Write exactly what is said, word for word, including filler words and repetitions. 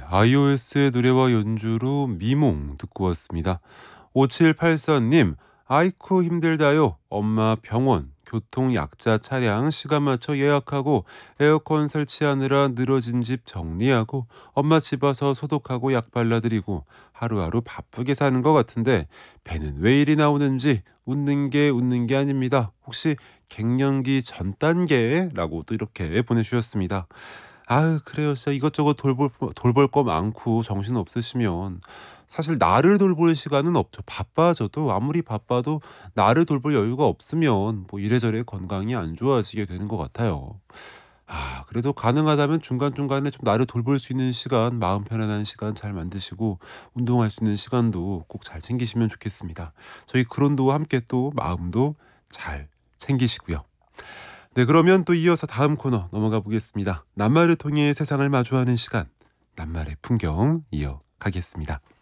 아이오에스의 노래와 연주로 미몽 듣고 왔습니다. 오칠팔사 님, 아이쿠 힘들다요. 엄마 병원, 교통 약자 차량 시간 맞춰 예약하고 에어컨 설치하느라 늘어진 집 정리하고 엄마 집 와서 소독하고 약 발라드리고 하루하루 바쁘게 사는 것 같은데 배는 왜 이리 나오는지 웃는 게 웃는 게 아닙니다. 혹시 갱년기 전 단계라고 또 이렇게 보내주셨습니다. 아유 그래요. 진짜 이것저것 돌볼 돌볼 거 많고 정신 없으시면 사실 나를 돌볼 시간은 없죠. 바빠져도 아무리 바빠도 나를 돌볼 여유가 없으면 뭐 이래저래 건강이 안 좋아지게 되는 것 같아요. 아 그래도 가능하다면 중간중간에 좀 나를 돌볼 수 있는 시간, 마음 편안한 시간 잘 만드시고 운동할 수 있는 시간도 꼭 잘 챙기시면 좋겠습니다. 저희 그론도와 함께 또 마음도 잘 챙기시고요. 네, 그러면 또 이어서 다음 코너 넘어가 보겠습니다. 낱말을 통해 세상을 마주하는 시간, 낱말의 풍경 이어가겠습니다.